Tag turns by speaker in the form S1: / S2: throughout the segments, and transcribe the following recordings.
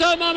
S1: San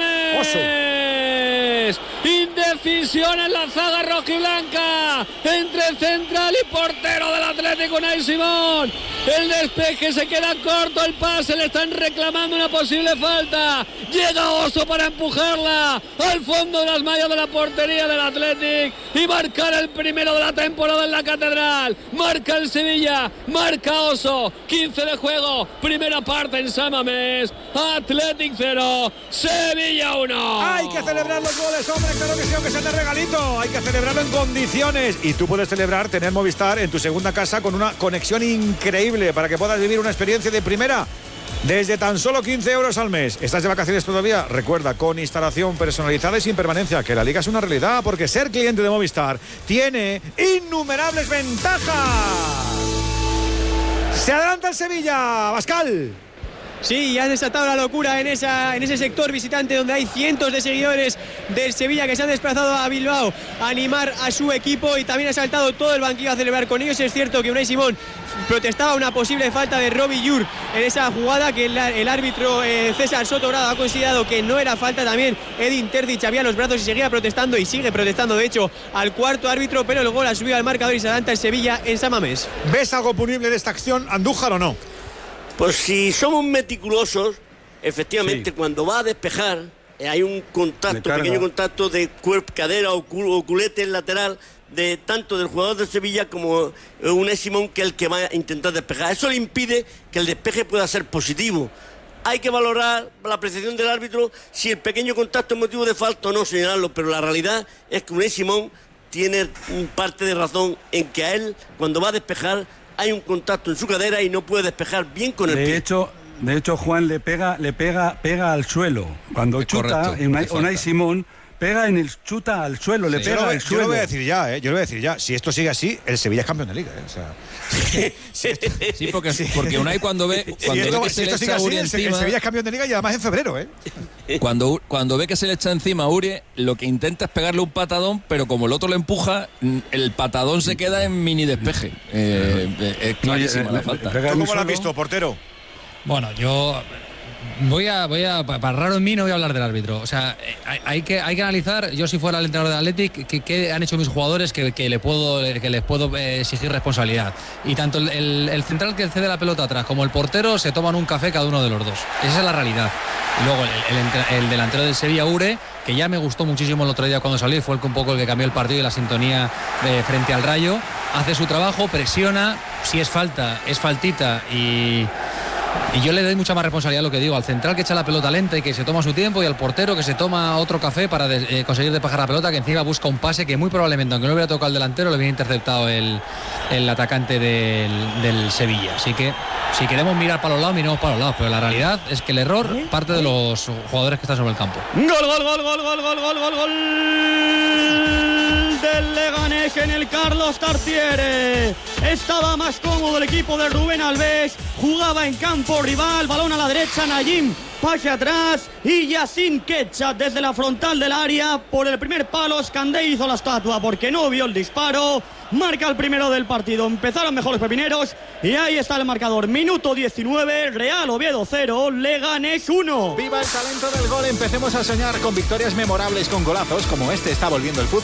S1: Mamés. Indecisión en la zaga rojiblanca entre central y portero del Atlético, Unai Simón. El despeje se queda corto, el pase, le están reclamando una posible falta. Llega Oso para empujarla al fondo de las mallas de la portería del Atlético y marcar el primero de la temporada en la Catedral. Marca el Sevilla, marca Oso. 15 de juego, primera parte en San Mamés. Atlético 0, Sevilla 1.
S2: Hay que celebrar los goles, hombre, claro que sí, aunque sea de regalito. Hay que celebrarlo en condiciones. Y tú puedes celebrar tener Movistar en tu segunda casa con una conexión increíble para que puedas vivir una experiencia de primera desde tan solo 15 euros al mes. ¿Estás de vacaciones todavía? Recuerda, con instalación personalizada y sin permanencia, que la liga es una realidad, porque ser cliente de Movistar tiene innumerables ventajas. Se adelanta el Sevilla, Bascal.
S3: Sí, ya ha desatado la locura en ese sector visitante donde hay cientos de seguidores del Sevilla que se han desplazado a Bilbao a animar a su equipo, y también ha saltado todo el banquillo a celebrar con ellos. Es cierto que Unai Simón protestaba una posible falta de Robbie Llur en esa jugada que el árbitro César Sotogrado ha considerado que no era falta. También Edin Terzic había los brazos y seguía protestando, y sigue protestando de hecho al cuarto árbitro, pero el gol ha subido al marcador y se adelanta el Sevilla en San Mamés.
S2: ¿Ves algo punible de esta acción, Andújar, o no?
S4: Pues si somos meticulosos, efectivamente, sí. Cuando va a despejar, hay un contacto, pequeño contacto de cuerpo, cadera o culete lateral de tanto del jugador de Sevilla como Unai Simón, que es el que va a intentar despejar. Eso le impide que el despeje pueda ser positivo. Hay que valorar la apreciación del árbitro si el pequeño contacto es motivo de falta o no, señalarlo, pero la realidad es que Unai Simón tiene parte de razón en que a él, cuando va a despejar, hay un contacto en su cadera y no puede despejar bien con el pie.
S5: De hecho, Juan le pega al suelo. Cuando es chuta, Unai Simón chuta al suelo, le pega al suelo.
S2: Yo lo voy a decir ya, si esto sigue así, el Sevilla es campeón de liga, O sea,
S6: sí, porque Unai cuando ve que se le echa a Uri encima,
S2: el Sevilla es campeón de liga, y además en febrero,
S6: Cuando ve que se le echa encima a Uri, lo que intenta es pegarle un patadón, pero como el otro le empuja, el patadón se queda en mini despeje. Es clarísima la falta.
S2: ¿Tú cómo lo has visto, portero?
S7: Bueno, yo para raro en mí no voy a hablar del árbitro. O sea, hay que analizar. Yo, si fuera el entrenador del Athletic, qué han hecho mis jugadores que les puedo exigir responsabilidad. Y tanto el central que cede la pelota atrás como el portero se toman un café cada uno de los dos. Esa es la realidad. Y luego el delantero del Sevilla, Ure, que ya me gustó muchísimo el otro día cuando salió, y fue un poco el que cambió el partido y la sintonía frente al Rayo. Hace su trabajo, presiona. Si es falta, es faltita, y yo le doy mucha más responsabilidad, lo que digo, al central, que echa la pelota lenta y que se toma su tiempo, y al portero, que se toma otro café para conseguir despejar la pelota, que encima busca un pase que muy probablemente, aunque no hubiera tocado al delantero, lo hubiera interceptado el atacante del Sevilla. Así que si queremos mirar para los lados, miremos para los lados, pero la realidad es que el error parte de los jugadores que están sobre el campo.
S1: Gol del Leganés en el Carlos Tartiere. Estaba más cómodo el equipo de Rubén Alves, jugaba en campo rival, balón a la derecha, Nayim pase atrás y Yacine Ketchat desde la frontal del área por el primer palo. Escandé hizo la estatua porque no vio el disparo. Marca el primero del partido. Empezaron mejor los pepineros y ahí está el marcador. Minuto 19, Real Oviedo 0, Leganés 1.
S2: ¡Viva el talento del gol! Empecemos a soñar con victorias memorables, con golazos como este. Está volviendo el fútbol.